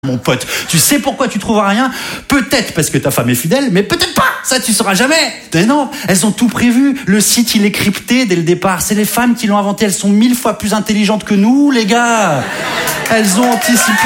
Mon pote, tu sais pourquoi tu trouveras rien? Peut-être parce que ta femme est fidèle, mais peut-être pas. Ça, tu sauras jamais. Mais non, elles ont tout prévu. Le site, il est crypté dès le départ. C'est les femmes qui l'ont inventé. Elles sont 1000 fois plus intelligentes que nous, les gars. Elles ont anticipé.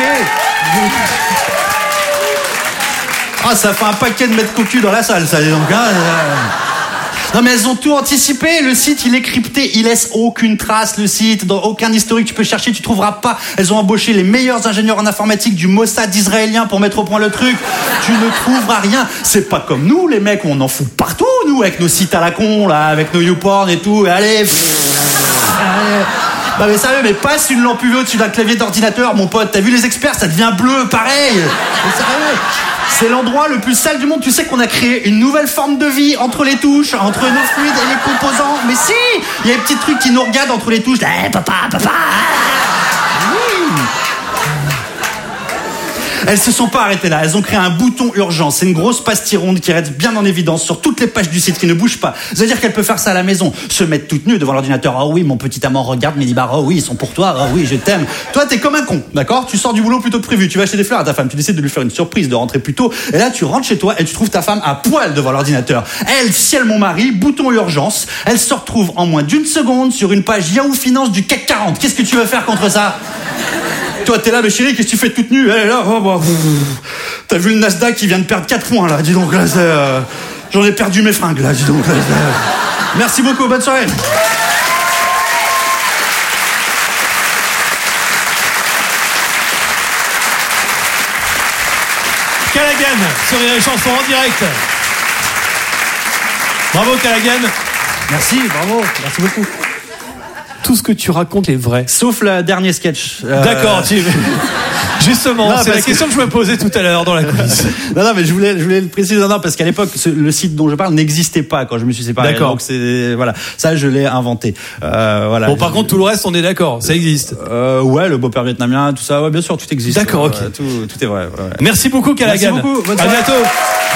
Ah, ça fait un paquet de mètres cocus dans la salle, ça, donc. Hein. Non mais elles ont tout anticipé, le site il est crypté, il laisse aucune trace le site, dans aucun historique tu peux chercher, tu trouveras pas. Elles ont embauché les meilleurs ingénieurs en informatique du Mossad israélien pour mettre au point le truc. Tu ne trouveras rien. C'est pas comme nous les mecs, on en fout partout nous, avec nos sites à la con là, avec nos YouPorn et tout, allez. Allez. Non mais sérieux, mais passe une lampe UV au-dessus d'un clavier d'ordinateur, mon pote, t'as vu les experts, ça devient bleu, pareil. Mais sérieux, c'est l'endroit le plus sale du monde. Tu sais qu'on a créé une nouvelle forme de vie entre les touches, entre nos fluides et les composants. Mais si, il y a des petits trucs qui nous regardent entre les touches. Eh, papa. Oui. Elles se sont pas arrêtées là, elles ont créé un bouton urgence. C'est une grosse pastille ronde qui reste bien en évidence sur toutes les pages du site, qui ne bouge pas. Ça veut dire qu'elle peut faire ça à la maison, se mettre toute nue devant l'ordinateur. Oh oui, mon petit amant, regarde mes libars. Oh oui, ils sont pour toi. Oh oui, je t'aime. Toi, t'es comme un con, d'accord? Tu sors du boulot plus tôt que prévu, tu vas acheter des fleurs à ta femme, tu décides de lui faire une surprise, de rentrer plus tôt. Et là, tu rentres chez toi et tu trouves ta femme à poil devant l'ordinateur. Elle, ciel mon mari, bouton urgence. Elle se retrouve en moins d'une seconde sur une page Yahoo Finance du CAC 40. Qu'est-ce que tu veux faire contre ça? Toi, t'es là, mais chérie, qu'est-ce que tu fais toute nue? Elle est là, t'as vu le Nasdaq qui vient de perdre 4 points, là, dis donc, là, j'en ai perdu mes fringues, là, dis donc, là. Merci beaucoup, bonne soirée. Callaghan, sur les chansons en direct. Bravo, Callaghan. Merci, bravo, merci beaucoup. Tout ce que tu racontes est vrai. Sauf le dernier sketch. D'accord, justement, non, c'est la question que je me posais tout à l'heure dans la coulisse. Non, mais je voulais le préciser, non, parce qu'à l'époque, le site dont je parle n'existait pas quand je me suis séparé. D'accord. Donc voilà, ça je l'ai inventé. Voilà. Bon, par contre, tout le reste, on est d'accord, ça existe. Ouais, le beau-père vietnamien, tout ça, ouais, bien sûr, tout existe. D'accord, ok. Tout est vrai. Ouais. Merci beaucoup, Callaghan. Merci beaucoup. Bonne à soirée. bientôt.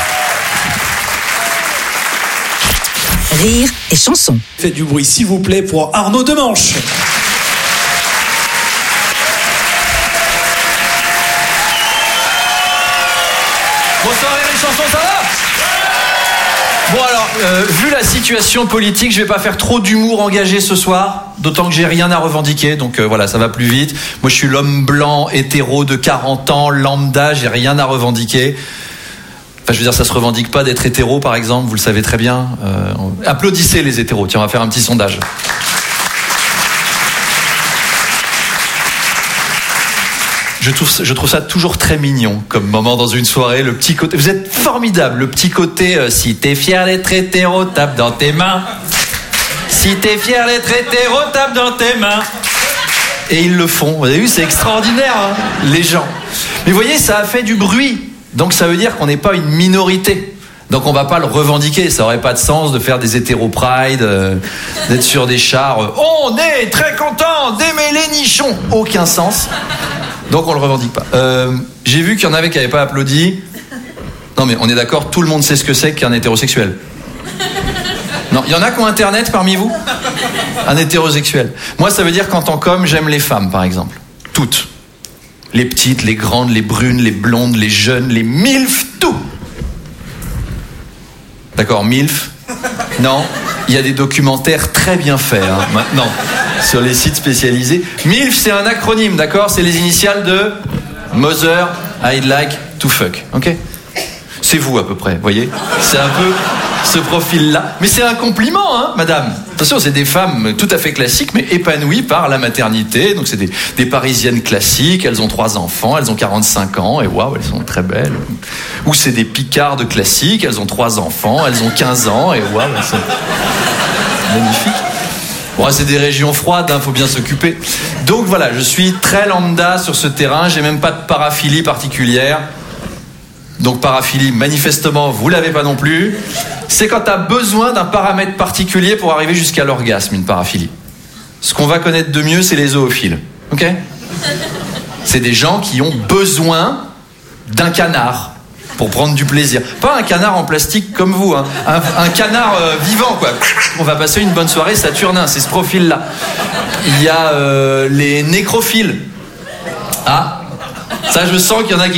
Rire et chanson. Faites du bruit, s'il vous plaît, pour Arnaud Demanche. Bonsoir les chansons, ça va? Bon alors, vu la situation politique, je vais pas faire trop d'humour engagé ce soir, d'autant que j'ai rien à revendiquer, donc voilà, ça va plus vite. Moi je suis l'homme blanc, hétéro de 40 ans, lambda, j'ai rien à revendiquer. Enfin, je veux dire, ça se revendique pas d'être hétéro, par exemple, vous le savez très bien. Applaudissez les hétéros, tiens, on va faire un petit sondage. Je trouve ça toujours très mignon comme moment dans une soirée, le petit côté. Vous êtes formidable, le petit côté. Si t'es fier d'être hétéro, tape dans tes mains. Si t'es fier d'être hétéro, tape dans tes mains. Et ils le font. Vous avez vu, c'est extraordinaire, hein, les gens. Mais vous voyez, ça a fait du bruit. Donc ça veut dire qu'on n'est pas une minorité. Donc on va pas le revendiquer. Ça aurait pas de sens de faire des hétéro-pride, d'être sur des chars. On est très content d'aimer les nichons. Aucun sens. Donc on le revendique pas. J'ai vu qu'il y en avait qui n'avaient pas applaudi. Non mais on est d'accord, tout le monde sait ce que c'est qu'un hétérosexuel. Non, il y en a qui ont internet parmi vous? Un hétérosexuel. Moi ça veut dire qu'en tant qu'homme, j'aime les femmes par exemple. Toutes. Les petites, les grandes, les brunes, les blondes, les jeunes, les milfs, tout. D'accord, milf? Non, il y a des documentaires très bien faits hein, maintenant sur les sites spécialisés. MILF, c'est un acronyme, d'accord? C'est les initiales de Mother, I'd like to fuck, ok? C'est vous à peu près, voyez? C'est un peu ce profil-là. Mais c'est un compliment, hein, madame? Attention, c'est des femmes tout à fait classiques, mais épanouies par la maternité. Donc c'est des Parisiennes classiques, elles ont 3 enfants, elles ont 45 ans, et waouh, elles sont très belles. Ou c'est des Picardes classiques, elles ont 3 enfants, elles ont 15 ans, et waouh, elles sont magnifiques. Bon, c'est des régions froides, hein, faut bien s'occuper. Donc voilà, je suis très lambda sur ce terrain, j'ai même pas de paraphilie particulière. Donc paraphilie, manifestement, vous l'avez pas non plus. C'est quand tu as besoin d'un paramètre particulier pour arriver jusqu'à l'orgasme, une paraphilie. Ce qu'on va connaître de mieux, c'est les zoophiles. Ok ? C'est des gens qui ont besoin d'un canard pour prendre du plaisir. Pas un canard en plastique comme vous, hein. Un canard vivant, quoi. On va passer une bonne soirée saturnin, c'est ce profil-là. Il y a les nécrophiles. Ah, Ça, je sens qu'il y en a qui